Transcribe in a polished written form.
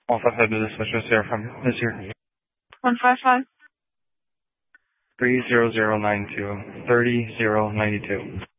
155 to dispatch, Miss here from Miss here. 155. 30092. 30092.